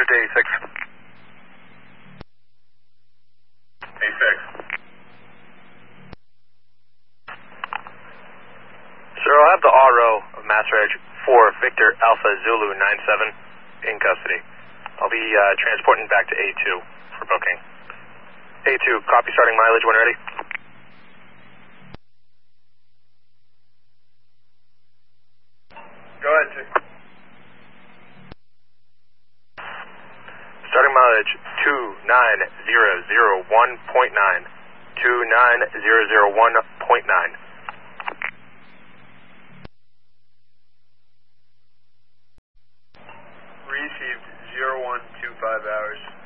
Roger to A6. A6. Sir, I'll have the RO of Mass Reg 4 Victor Alpha Zulu 97 in custody. I'll be transporting back to A2 for booking. A2, copy starting mileage when ready. Go ahead, sir. Starting mileage 29001.9. 29001.9. Received 0125 hours.